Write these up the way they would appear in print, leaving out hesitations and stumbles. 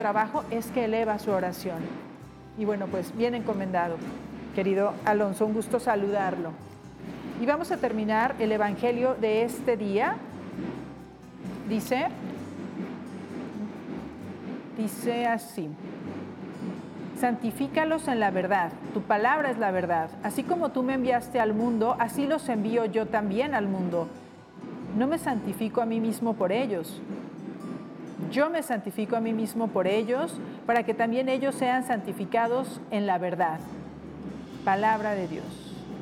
trabajo es que eleva su oración. Y bueno, pues bien encomendado, querido Alonso, un gusto saludarlo. Y vamos a terminar el Evangelio de este día. Dice así: santifícalos en la verdad, tu palabra es la verdad. Así como tú me enviaste al mundo, así los envío yo también al mundo. No me santifico a mí mismo por ellos. Yo me santifico a mí mismo por ellos, para que también ellos sean santificados en la verdad. Palabra de Dios.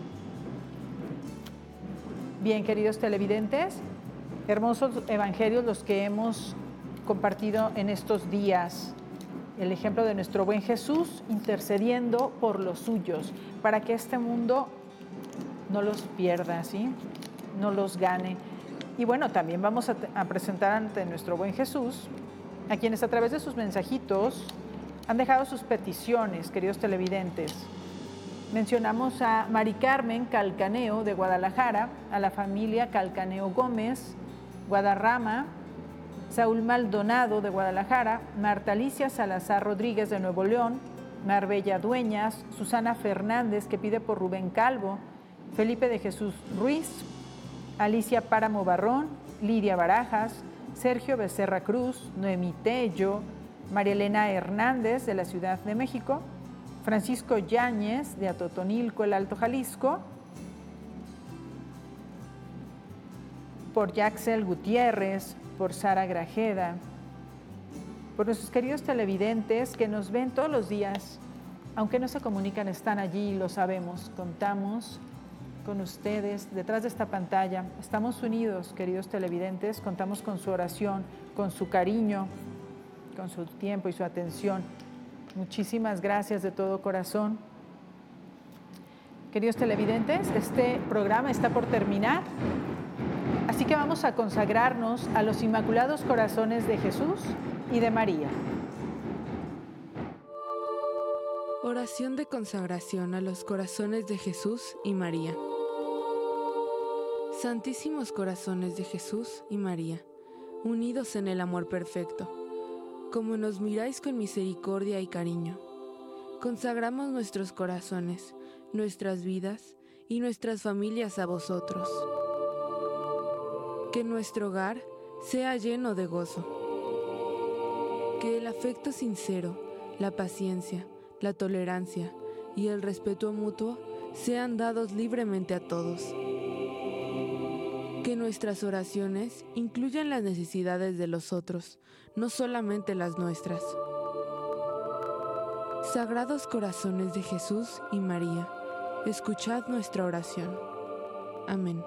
Bien, queridos televidentes, hermosos evangelios los que hemos compartido en estos días. El ejemplo de nuestro buen Jesús intercediendo por los suyos, para que este mundo no los pierda, ¿sí? No los gane. Y bueno, también vamos a presentar ante nuestro buen Jesús a quienes a través de sus mensajitos han dejado sus peticiones, queridos televidentes. Mencionamos a Mari Carmen Calcaneo de Guadalajara, a la familia Calcaneo Gómez, Guadarrama, Saúl Maldonado de Guadalajara, Marta Alicia Salazar Rodríguez de Nuevo León, Marbella Dueñas, Susana Fernández que pide por Rubén Calvo, Felipe de Jesús Ruiz, Alicia Páramo Barrón, Lidia Barajas, Sergio Becerra Cruz, Noemí Tello, María Elena Hernández de la Ciudad de México, Francisco Yáñez de Atotonilco, el Alto Jalisco, por Yaxel Gutiérrez, por Sara Grajeda, por nuestros queridos televidentes que nos ven todos los días, aunque no se comunican, están allí, lo sabemos, contamos con ustedes detrás de esta pantalla. Estamos unidos, queridos televidentes, contamos con su oración, con su cariño, con su tiempo y su atención. Muchísimas gracias de todo corazón. Queridos televidentes, este programa está por terminar, así que vamos a consagrarnos a los Inmaculados Corazones de Jesús y de María. Oración de consagración a los corazones de Jesús y María. Santísimos corazones de Jesús y María, unidos en el amor perfecto, como nos miráis con misericordia y cariño, consagramos nuestros corazones, nuestras vidas y nuestras familias a vosotros. Que nuestro hogar sea lleno de gozo. Que el afecto sincero, la paciencia, la tolerancia y el respeto mutuo sean dados libremente a todos. Que nuestras oraciones incluyan las necesidades de los otros, no solamente las nuestras. Sagrados corazones de Jesús y María, escuchad nuestra oración. Amén.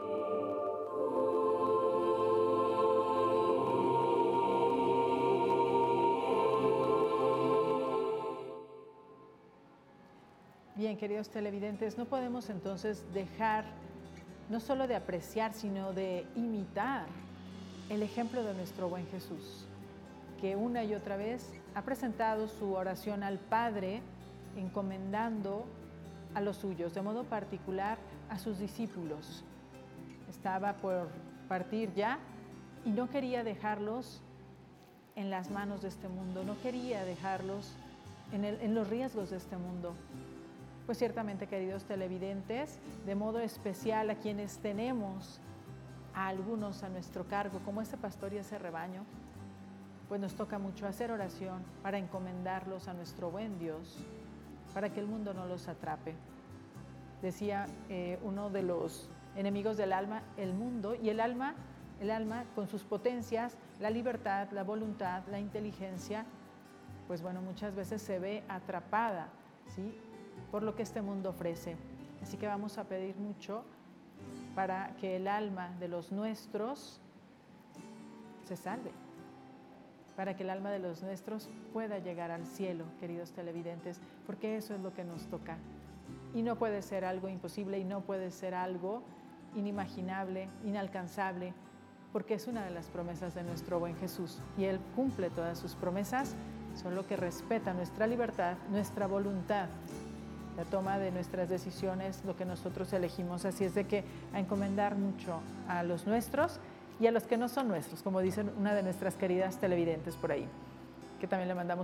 Bien, queridos televidentes, no podemos entonces dejar no solo de apreciar, sino de imitar el ejemplo de nuestro buen Jesús, que una y otra vez ha presentado su oración al Padre, encomendando a los suyos, de modo particular a sus discípulos. Estaba por partir ya y no quería dejarlos en las manos de este mundo, no quería dejarlos en los riesgos de este mundo. Pues ciertamente, queridos televidentes, de modo especial a quienes tenemos a algunos a nuestro cargo, como ese pastor y ese rebaño, pues nos toca mucho hacer oración para encomendarlos a nuestro buen Dios, para que el mundo no los atrape. Decía uno de los enemigos del alma, el mundo, y el alma con sus potencias, la libertad, la voluntad, la inteligencia, pues bueno, muchas veces se ve atrapada, ¿sí?, por lo que este mundo ofrece. Así que vamos a pedir mucho para que el alma de los nuestros se salve, para que el alma de los nuestros pueda llegar al cielo, queridos televidentes, porque eso es lo que nos toca. Y no puede ser algo imposible y no puede ser algo inimaginable, inalcanzable, porque es una de las promesas de nuestro buen Jesús y Él cumple todas sus promesas, solo que respeta nuestra libertad, nuestra voluntad, la toma de nuestras decisiones, lo que nosotros elegimos. Así es de que a encomendar mucho a los nuestros y a los que no son nuestros, como dicen una de nuestras queridas televidentes por ahí, que también le mandamos